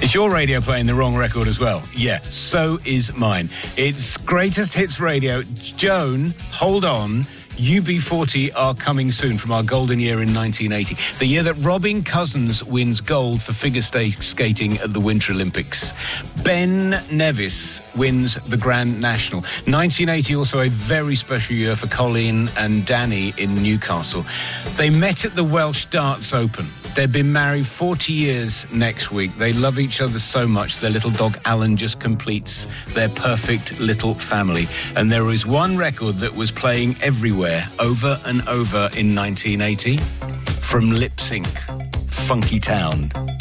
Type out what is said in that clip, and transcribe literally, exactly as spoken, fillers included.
Is your radio playing the wrong record as well? Yeah, so is mine. It's Greatest Hits Radio. Joan, hold on. U B forty are coming soon from our golden year in nineteen eighty, the year that Robin Cousins wins gold for figure sta- skating at the Winter Olympics. Ben Nevis wins the Grand National. nineteen eighty, also a very special year for Colleen and Danny in Newcastle. They met at the Welsh Darts Open. They've been married forty years next week. They love each other so much. Their little dog Alan just completes their perfect little family. And there is one record that was playing everywhere over and over in nineteen eighty from Lip Sync, Funky Town.